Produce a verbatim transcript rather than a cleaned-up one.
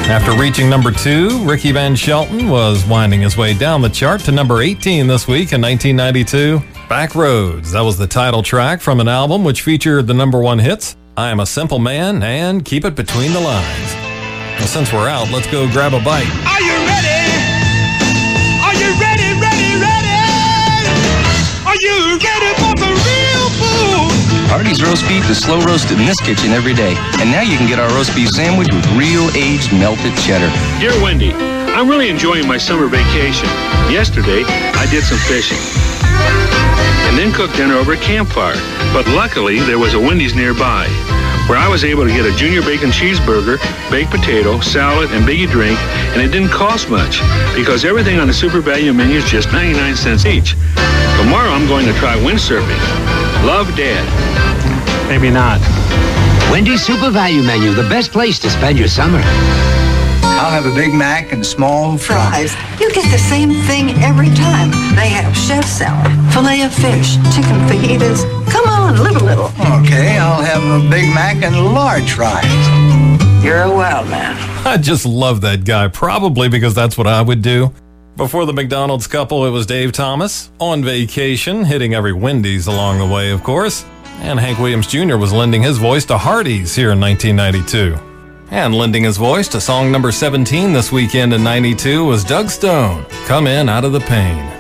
After reaching number two, Ricky Van Shelton was winding his way down the chart to number eighteen this week in nineteen ninety-two. Back Roads, that was the title track from an album which featured the number one hits, I Am a Simple Man and Keep It Between the Lines. Well, since we're out, let's go grab a bite. Are you ready? Are you ready, ready, ready? Are you ready for the real food? Hardee's roast beef is slow roasted in this kitchen every day. And now you can get our roast beef sandwich with real aged melted cheddar. Dear Wendy, I'm really enjoying my summer vacation. Yesterday, I did some fishing and then cooked dinner over a campfire. But luckily, there was a Wendy's nearby where I was able to get a junior bacon cheeseburger, baked potato, salad, and biggie drink, and it didn't cost much because everything on the Super Value menu is just ninety-nine cents each. Tomorrow, I'm going to try windsurfing. Love, Dad. Maybe not. Wendy's Super Value Menu, the best place to spend your summer. I'll have a Big Mac and small fries. You get the same thing every time. They have chef salad, filet of fish, chicken fajitas. Come on, live a little. Okay, I'll have a Big Mac and large fries. You're a wild man. I just love that guy, probably because that's what I would do. Before the McDonald's couple, it was Dave Thomas, on vacation, hitting every Wendy's along the way, of course. And Hank Williams Junior was lending his voice to Hardee's here in nineteen ninety-two. And lending his voice to song number seventeen this weekend in ninety-two was Doug Stone, Come In Out of the Pain.